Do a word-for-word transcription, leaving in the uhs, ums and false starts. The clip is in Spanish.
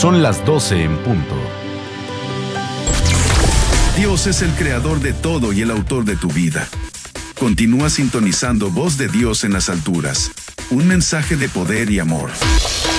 Son las doce en punto. Dios es el creador de todo y el autor de tu vida. Continúa sintonizando Voz de Dios en las alturas. Un mensaje de poder y amor.